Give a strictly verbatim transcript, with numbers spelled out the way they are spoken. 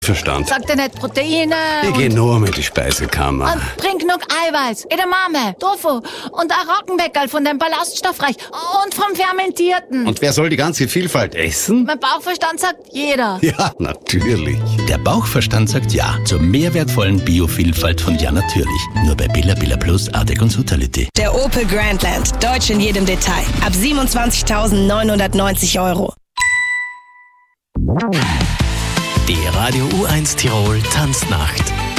Verstand. Sag dir nicht Proteine. Ich gehe nur mit die Speisekammer. Und trink genug Eiweiß, Edamame, Tofu und ein Roggenbäckerl von dem Ballaststoffreich und vom Fermentierten. Und wer soll die ganze Vielfalt essen? Mein Bauchverstand sagt jeder. Ja, natürlich. Der Bauchverstand sagt ja zur mehr wertvollen Biovielfalt von Ja Natürlich. Nur bei Billa Billa Plus, Artec und Sutality. Der Opel Grandland. Deutsch in jedem Detail. Ab siebenundzwanzigtausendneunhundertneunzig Euro. Die Radio U eins Tirol Tanznacht.